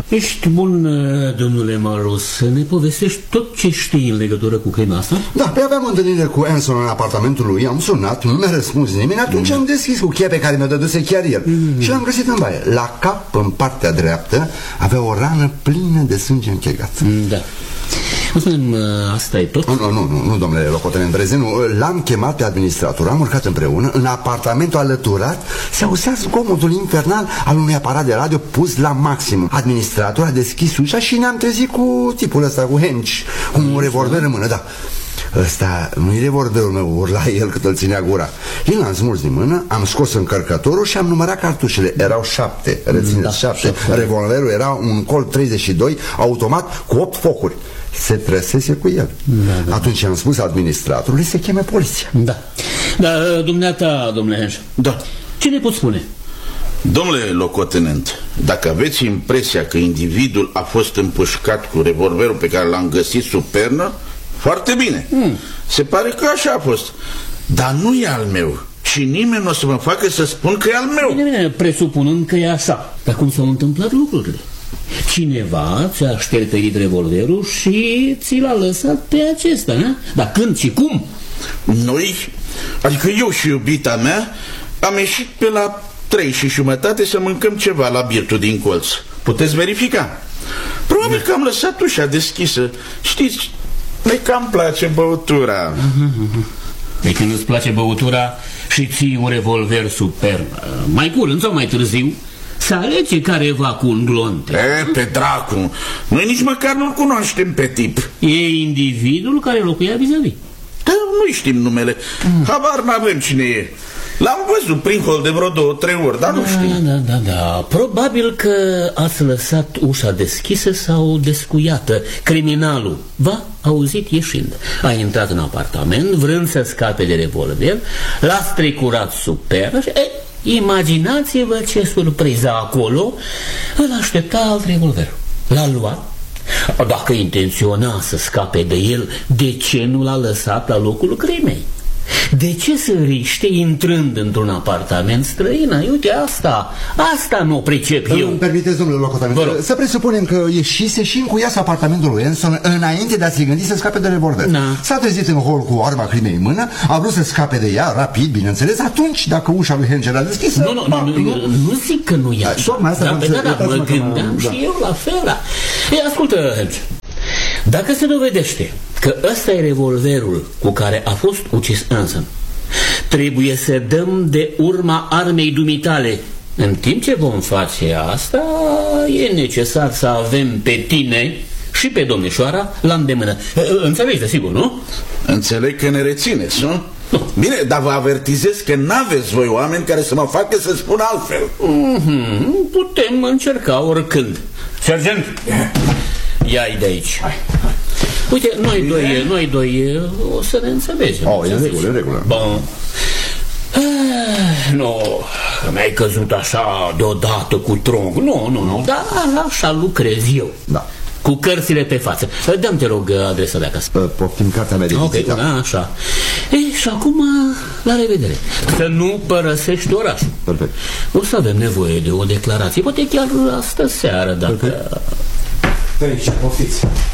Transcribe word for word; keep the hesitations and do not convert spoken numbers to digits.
Ești bun, domnule Maros, ne povestești tot ce știi în legătură cu crima asta? Da, pe aveam întâlnire cu Anson în apartamentul lui, am sunat, nu mi-a răspuns nimeni, atunci mm. am deschis cu cheia pe care mi-a dăduse chiar el mm. și l-am găsit în baie. La cap, în partea dreaptă, avea o rană plină de sânge închegat. Mm, da. Spune-mi, asta e tot? Nu, nu, nu, nu domnule locotenent Brezenu, l-am chemat pe administrator, am urcat împreună, în apartamentul alăturat se auzea zgomotul infernal al unui aparat de radio pus la maxim. Administratorul a deschis ușa și ne-am trezit cu tipul ăsta, cu Henci, cu un revolver în mână, da. Ăsta nu-i revolverul meu, urla el cât îl ținea gura. El l-am smuls din mână, am scos încărcătorul și am numărat cartușele. Erau șapte, rețineți, da, șapte. Revolverul era un Colt treizeci și doi automat cu opt focuri. Se trăsese cu el. Da, da. Atunci am spus administratorului să cheme poliția. Da. Da, dumneata, domnule Henș. Da. Ce ne poți spune? Domnule locotenent, dacă aveți impresia că individul a fost împușcat cu revolverul pe care l-am găsit sub pernă, foarte bine. mm. Se pare că așa a fost. Dar nu e al meu. Și nimeni nu o să mă facă să spun că e al meu. Bine, bine, presupunând că e așa. Dar cum s-au întâmplat lucrurile? Cineva ți-a șterperit revolverul și ți l-a lăsat pe acesta, nu? Dar când și cum? Noi, adică eu și iubita mea, am ieșit pe la trei și jumătate să mâncăm ceva la birtul din colț. Puteți verifica. Probabil că am lăsat ușa deschisă. Știți, ne cam place băutura. Deci când îți place băutura și ții un revolver superb, mai curând sau mai târziu să alege careva cu un glonte. E, pe dracu, noi nici măcar nu-l cunoaștem pe tip. E individul care locuia vis-a-vis. Da, nu știm numele. mm. Habar n-avem cine e. L-am văzut prin hol de vreo două, trei ori, dar nu știm. Da, da, da. Probabil că ați lăsat ușa deschisă sau descuiată. Criminalul v-a auzit ieșind. A intrat în apartament vrând să scape de revolver, l-a strecurat sub pernă și... E, imaginați-vă ce surpriză acolo. Îl aștepta alt revolver. L-a luat. Dacă intenționa să scape de el, de ce nu l-a lăsat la locul crimei? De ce să riște intrând într-un apartament străin? Uite, asta, asta nu o pricep eu. Îmi permiteți, domnule locotenent, să presupunem că ieșise și încuiase apartamentul lui Anson înainte de a se gândi să scape de revolver. Da. S-a trezit în hol cu arma crimei în mână, a vrut să scape de ea rapid, bineînțeles. Atunci, dacă ușa lui Henkel a deschis... Nu, nu, nu, nu, nu zic că nu e așa. Da, da, da, mă gândeam și eu la fel. Ei, ascultă, Henkel, dacă se dovedește că ăsta e revolverul cu care a fost ucis Anson, trebuie să dăm de urma armei dumitale. În timp ce vom face asta, e necesar să avem pe tine și pe domnișoara la îndemână. Înțelegi, desigur, nu? Înțeleg că ne rețineți, nu? Bine, dar vă avertizez că n-aveți voi oameni care să mă facă să spun altfel. Mm-hmm. Putem încerca oricând. Sergent, ia-i de aici. Hai, hai. Uite, noi doi, noi doi o să ne înțelegem. Oh, e în regulă, în regulă. Bun. Ah, nu, mi-ai căzut așa deodată cu tronc. Nu, nu, nu, dar așa lucrez eu. Da. Cu cărțile pe față. Dă-mi, te rog, adresa de acasă. Poftim cartea mea de vizită. Ok, da, așa. Ei, și acum, la revedere. Să nu părăsești orașul. Perfect. O să avem nevoie de o declarație. Poate chiar astă seară, dacă... Perfect. Aici, poftiți.